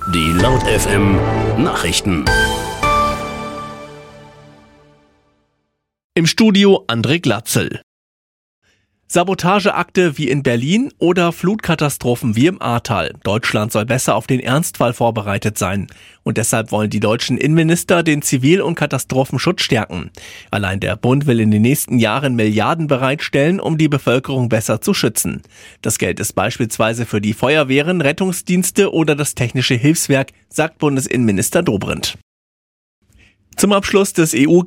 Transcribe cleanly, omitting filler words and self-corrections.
Die Laut FM Nachrichten. Im Studio André Glatzel. Sabotageakte wie in Berlin oder Flutkatastrophen wie im Ahrtal. Deutschland soll besser auf den Ernstfall vorbereitet sein. Und deshalb wollen die deutschen Innenminister den Zivil- und Katastrophenschutz stärken. Allein der Bund will in den nächsten Jahren Milliarden bereitstellen, um die Bevölkerung besser zu schützen. Das Geld ist beispielsweise für die Feuerwehren, Rettungsdienste oder das Technische Hilfswerk, sagt Bundesinnenminister Dobrindt. Zum Abschluss des EU